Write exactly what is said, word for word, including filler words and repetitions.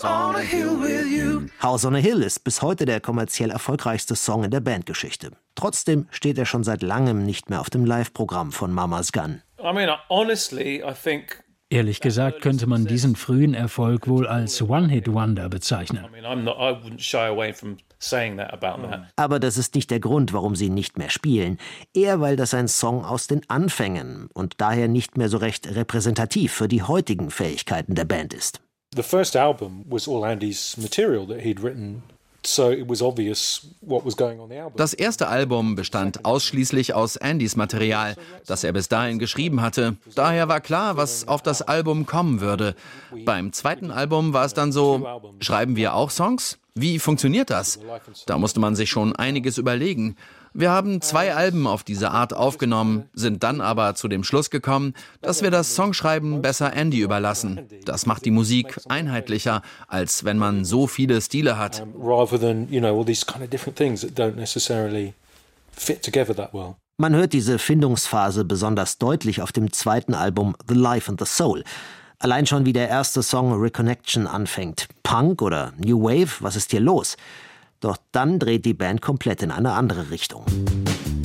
House on a Hill ist bis heute der kommerziell erfolgreichste Song in der Bandgeschichte. Trotzdem steht er schon seit langem nicht mehr auf dem Live-Programm von Mama's Gun. I mean, honestly, I think Ehrlich gesagt könnte man diesen frühen Erfolg wohl als One-Hit-Wonder bezeichnen. Aber das ist nicht der Grund, warum sie ihn nicht mehr spielen. Eher, weil das ein Song aus den Anfängen und daher nicht mehr so recht repräsentativ für die heutigen Fähigkeiten der Band ist. The first album was all Andy's material that he'd written. So it was obvious what was going on the album. Das erste Album bestand ausschließlich aus Andys Material, das er bis dahin geschrieben hatte. Daher war klar, was auf das Album kommen würde. Beim zweiten Album war es dann so, schreiben wir auch Songs? Wie funktioniert das? Da musste man sich schon einiges überlegen. Wir haben zwei Alben auf diese Art aufgenommen, sind dann aber zu dem Schluss gekommen, dass wir das Songschreiben besser Andy überlassen. Das macht die Musik einheitlicher, als wenn man so viele Stile hat. Man hört diese Findungsphase besonders deutlich auf dem zweiten Album The Life and the Soul. Allein schon wie der erste Song Reconnection anfängt. Punk oder New Wave, was ist hier los? Doch dann dreht die Band komplett in eine andere Richtung.